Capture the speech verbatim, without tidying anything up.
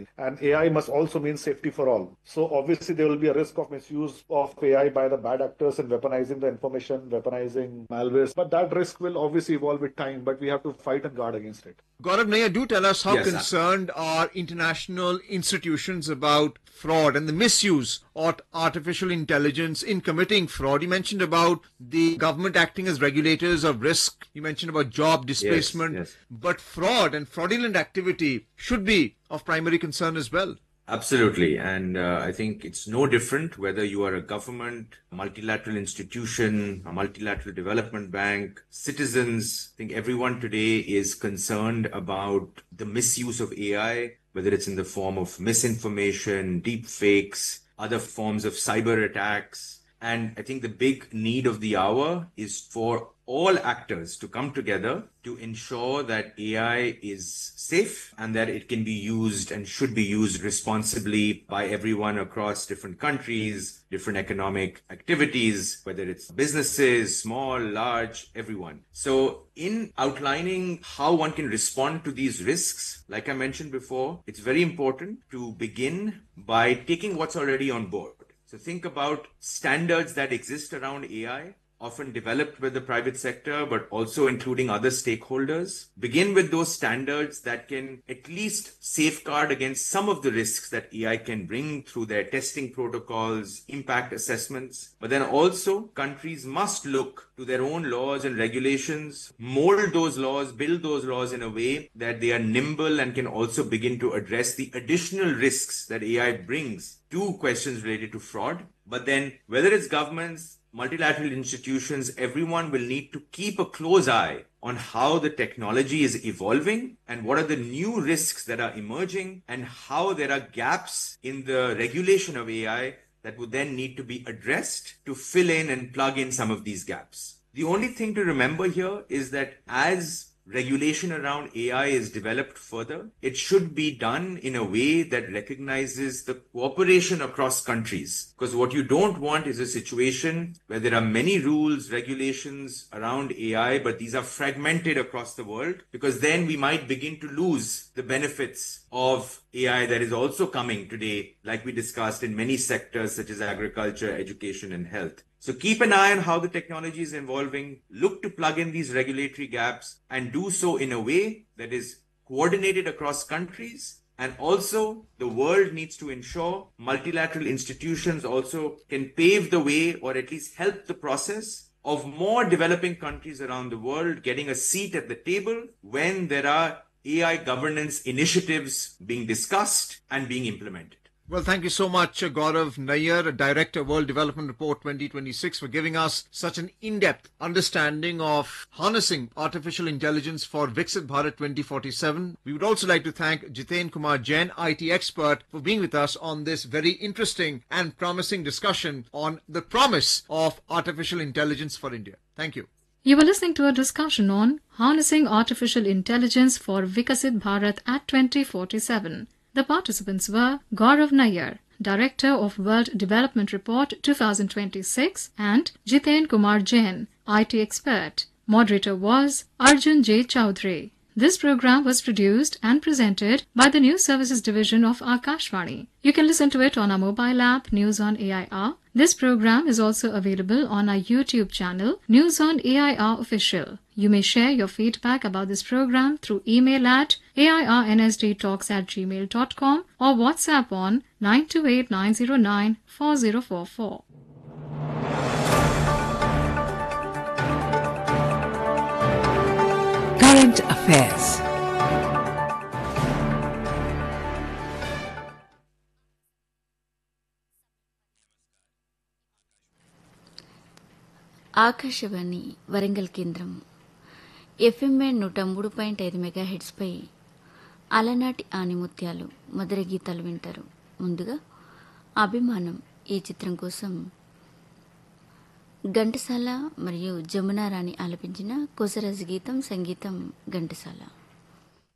And A I must also mean safety for all. So obviously there will be a risk of misuse of A I by the bad actors and weaponizing the information, weaponizing malwares. But that risk will obviously evolve with time, but we have to fight and guard against it. Gaurav Nair, do tell us how Yes, sir. concerned are international institutions about fraud and the misuse of artificial intelligence in committing fraud. You mentioned about the government acting as regulators of risk. You mentioned about job displacement. yes. But fraud and fraudulent activity should be of primary concern as well. Absolutely. And uh, I think it's no different whether you are a government, multilateral institution, a multilateral development bank, citizens. I think everyone today is concerned about the misuse of A I, whether it's in the form of misinformation, deep fakes, other forms of cyber attacks. And I think the big need of the hour is for all actors to come together to ensure that A I is safe and that it can be used and should be used responsibly by everyone across different countries, different economic activities, whether it's businesses, small, large, everyone. So in outlining how one can respond to these risks, like I mentioned before, it's very important to begin by taking what's already on board. So think about standards that exist around A I, often developed with the private sector, but also including other stakeholders. Begin with those standards that can at least safeguard against some of the risks that A I can bring through their testing protocols, impact assessments. But then also countries must look to their own laws and regulations, mold those laws, build those laws in a way that they are nimble and can also begin to address the additional risks that A I brings to questions related to fraud. But then whether it's governments, multilateral institutions, everyone will need to keep a close eye on how the technology is evolving and what are the new risks that are emerging and how there are gaps in the regulation of A I that would then need to be addressed to fill in and plug in some of these gaps. The only thing to remember here is that as regulation around A I is developed further, it should be done in a way that recognizes the cooperation across countries. Because what you don't want is a situation where there are many rules, regulations around A I, but these are fragmented across the world, because then we might begin to lose the benefits of A I that is also coming today, like we discussed in many sectors such as agriculture, education, and health. So keep an eye on how the technology is evolving, look to plug in these regulatory gaps and do so in a way that is coordinated across countries. And also the world needs to ensure multilateral institutions also can pave the way or at least help the process of more developing countries around the world getting a seat at the table when there are A I governance initiatives being discussed and being implemented. Well, thank you so much, uh, Gaurav Nair, Director, World Development Report twenty twenty-six, for giving us such an in-depth understanding of harnessing artificial intelligence for Viksit Bharat twenty forty-seven. We would also like to thank Jiten Kumar Jain, I T expert, for being with us on this very interesting and promising discussion on the promise of artificial intelligence for India. Thank you. You were listening to a discussion on harnessing artificial intelligence for Viksit Bharat at twenty forty-seven. The participants were Gaurav Nair, Director of World Development Report twenty twenty-six, and Jiten Kumar Jain, I T expert. Moderator was Arjun J. Chaudhary. This program was produced and presented by the News Services Division of Akashvani. You can listen to it on our mobile app, News on A I R. This program is also available on our YouTube channel, News on A I R Official. You may share your feedback about this program through email at airnsdtalks at gmail dot com or WhatsApp on nine two eight nine zero nine four zero four four. Current Affairs. Akashvani Warangal కేంద్రం FMA నూట మూడు point ఐదు mega హెడ్స్పై అలనాటి ఆనిముత్యాలు మధుర గీతాలు వింటారు. ముందుగా అభిమానం ఈ చిత్రం కోసం ఘంటసాల మరియు జమునా రాణి ఆలపించిన కొసరాజు గీతం, సంగీతం ఘంటసాల.